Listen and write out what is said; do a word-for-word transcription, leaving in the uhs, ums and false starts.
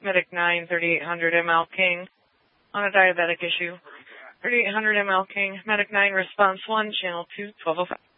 Medic nine, thirty-eight hundred M L King on a diabetic issue. thirty-eight hundred M L King, Medic nine, response one, channel two, twelve oh five.